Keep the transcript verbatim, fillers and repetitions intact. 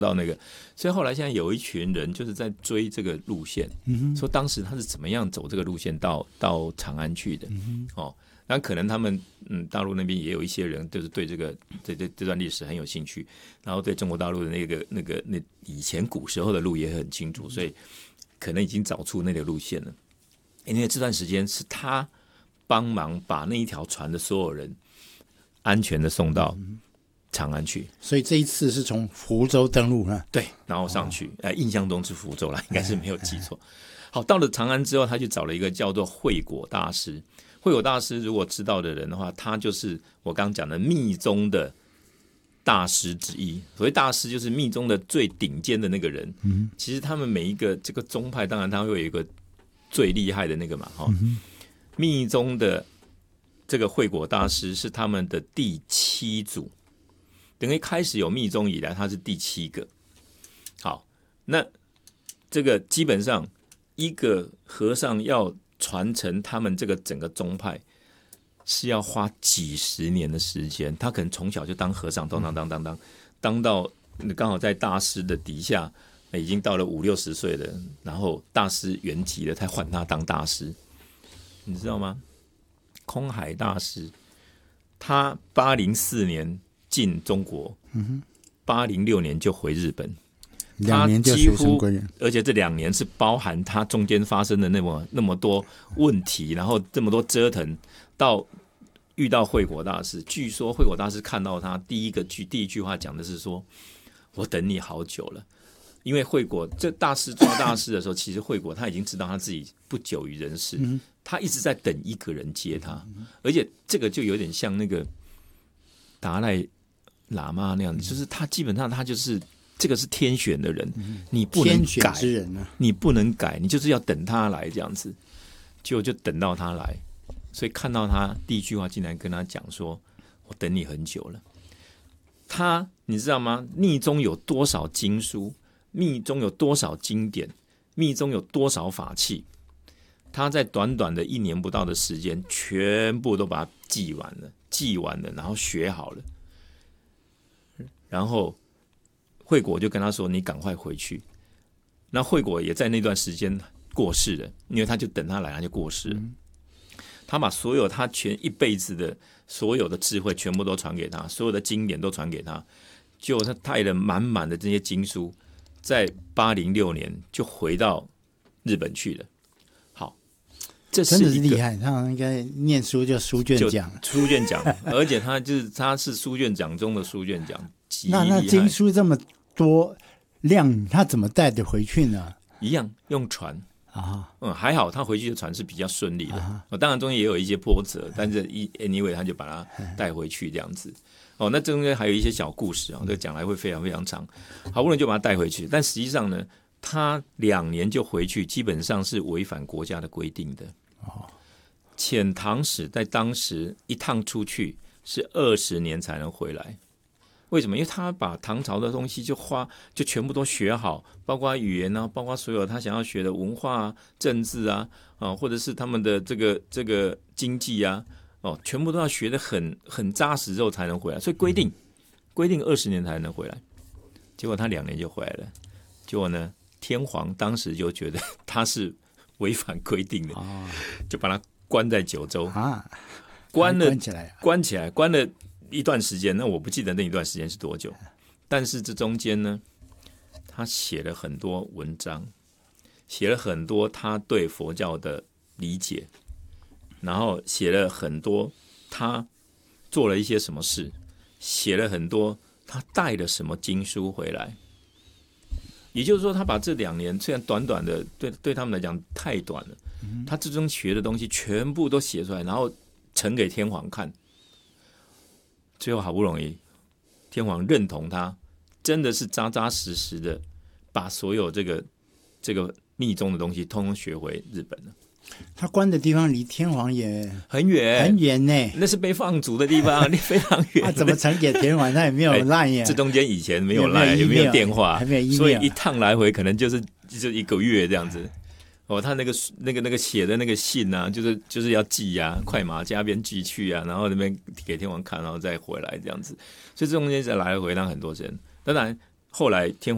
到那个，所以后来现在有一群人就是在追这个路线，嗯、说当时他是怎么样走这个路线到到长安去的，嗯、哦，那可能他们嗯大陆那边也有一些人就是对这个这这这段历史很有兴趣，然后对中国大陆的那个那个那以前古时候的路也很清楚，所以可能已经找出那条路线了。因为这段时间是他帮忙把那一条船的所有人安全的送到长安去， 所以这一次是从福州登陆呢？ 对，然后上去，哎、哦，印象中是福州啦，应该是没有记错。好，到了长安之后，他就找了一个叫做慧果大师。慧果大师如果知道的人的话，他就是我刚刚讲的密宗的大师之一。所谓大师，就是密宗的最顶尖的那个人。嗯，其实他们每一个这个宗派，当然他会有一个最厉害的那个嘛，哈、嗯。密宗的这个慧果大师是他们的第七祖。等于开始有密宗以来，他是第七个。好，那这个基本上一个和尚要传承他们这个整个宗派，是要花几十年的时间。他可能从小就当和尚，当当当当当，当到刚好在大师的底下，已经到了五六十岁了，然后大师圆寂了，才换他当大师。你知道吗？空海大师，他八零四年进中国，八零六年就回日本， 两年就学成归人， 而且这两年是包含他中间发生的那么那么多问题，然后这么多折腾，到遇到慧果大师。据说慧果大师看到他第一个句第一句话讲的是说：“我等你好久了。”因为慧果这大师做大师的时候，其实慧果他已经知道他自己不久于人世，嗯、他一直在等一个人接他，嗯、而且这个就有点像那个达赖喇嘛那样子，就是他基本上他就是这个是天选的人，嗯、你不能改， 天选之人啊， 你不能改，你就是要等他来这样子，结果就等到他来，所以看到他第一句话竟然跟他讲说：“我等你很久了。”他你知道吗？密宗有多少经书？密宗有多少经典？密宗有多少法器？他在短短的一年不到的时间，全部都把它记完了，记完了，然后学好了。然后慧果就跟他说：“你赶快回去。”那慧果也在那段时间过世了，因为他就等他来，他就过世了。嗯、他把所有他全一辈子的所有的智慧全部都传给他，所有的经典都传给他，就他带了满满的这些经书。在八零六年就回到日本去了。好，这是真的是厉害，他应该念书就书卷奖， 书卷奖，而且他就是他是书卷奖中的书卷奖， 那那经书这么多量，他怎么带得回去呢？ 一样用船啊，嗯，还好他回去的船是比较顺利的。啊、当然中间也有一些波折，但是 anyway 他就把它带回去这样子。哦，那中间还有一些小故事啊，这个讲来会非常非常长。好不容易就把他带回去，但实际上呢，他两年就回去，基本上是违反国家的规定的。哦，遣唐使在当时一趟出去是二十年才能回来。为什么？因为他把唐朝的东西就花就全部都学好，包括语言啊，包括所有他想要学的文化啊、政治啊，啊，或者是他们的这个这个经济啊。哦，全部都要学得很很扎实之后才能回来，所以规定规定二十年才能回来，结果他两年就回来了。结果呢，天皇当时就觉得他是违反规定的，哦、就把他关在九州啊，关了关起来、啊， 关起来，关了一段时间。那我不记得那一段时间是多久，但是这中间呢，他写了很多文章，写了很多他对佛教的理解。然后写了很多他做了一些什么事，写了很多他带了什么经书回来。也就是说，他把这两年虽然短短的，对对他们来讲太短了，嗯、他之中学的东西全部都写出来，然后呈给天皇看。最后好不容易，天皇认同他，真的是扎扎实实的把所有这个这个密宗的东西通通学回日本了。 他关的地方离天皇也很远， 很远呢。 那是被放逐的地方，非常远。 他怎么呈给天皇？他也没有 line 呀、 哎。这中间以前没有 line， 也没有电话， 还没有 email， 所以一趟来回可能就是就一个月这样子。哦，他那个那个那个写的那个信啊，就是就是要寄啊，快马加鞭寄去啊，然后那边给天皇看，然后再回来这样子。所以这中间再来回让很多人。当然后来天皇。